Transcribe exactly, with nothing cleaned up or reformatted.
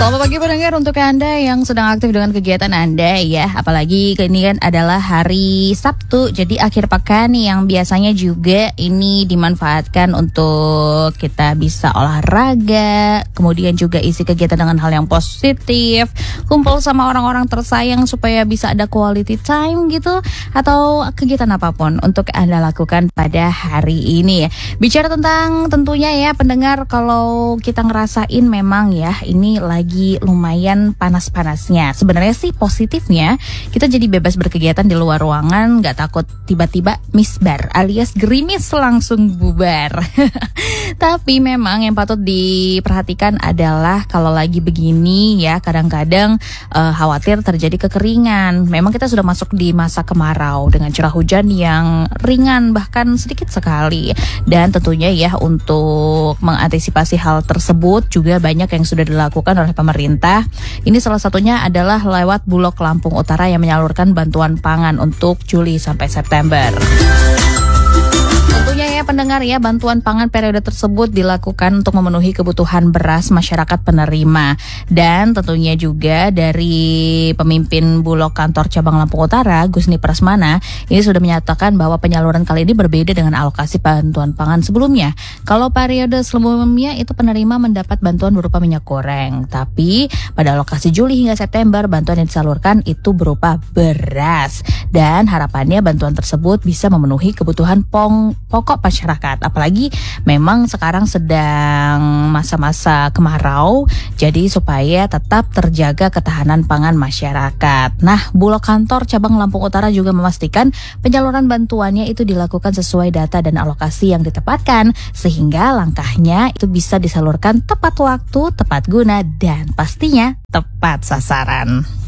Selamat pagi pendengar untuk Anda yang sedang aktif dengan kegiatan Anda ya. Apalagi ini kan adalah hari Sabtu, jadi akhir pekan yang biasanya juga ini dimanfaatkan untuk kita bisa olahraga, kemudian juga isi kegiatan dengan hal yang positif, kumpul sama orang-orang tersayang supaya bisa ada quality time gitu, atau kegiatan apapun untuk Anda lakukan pada hari ini. Bicara tentang tentunya ya pendengar, kalau kita ngerasain memang ya ini lagi lagi lumayan panas-panasnya. Sebenarnya sih positifnya kita jadi bebas berkegiatan di luar ruangan, nggak takut tiba-tiba misbar alias gerimis langsung bubar. Tapi memang yang patut diperhatikan adalah kalau lagi begini ya kadang-kadang uh, khawatir terjadi kekeringan. Memang kita sudah masuk di masa kemarau dengan curah hujan yang ringan bahkan sedikit sekali. Dan tentunya ya untuk mengantisipasi hal tersebut juga banyak yang sudah dilakukan oleh pemerintah. Ini salah satunya adalah lewat Bulog Lampung Utara yang menyalurkan bantuan pangan untuk Juli sampai September. Tentunya ya pendengar ya, bantuan pangan periode tersebut dilakukan untuk memenuhi kebutuhan beras masyarakat penerima. Dan tentunya juga dari pemimpin Bulog Kantor Cabang Lampung Utara, Gusni Prasmana, ini sudah menyatakan bahwa penyaluran kali ini berbeda dengan alokasi bantuan pangan sebelumnya. Kalau periode sebelumnya itu penerima mendapat bantuan berupa minyak goreng. Tapi pada alokasi Juli hingga September, bantuan yang disalurkan itu berupa beras. Dan harapannya bantuan tersebut bisa memenuhi kebutuhan pong pokok masyarakat. Apalagi memang sekarang sedang masa-masa kemarau, jadi supaya tetap terjaga ketahanan pangan masyarakat. Nah, Bulog Kantor Cabang Lampung Utara juga memastikan penyaluran bantuannya itu dilakukan sesuai data dan alokasi yang ditempatkan, sehingga langkahnya itu bisa disalurkan tepat waktu, tepat guna, dan pastinya tepat sasaran.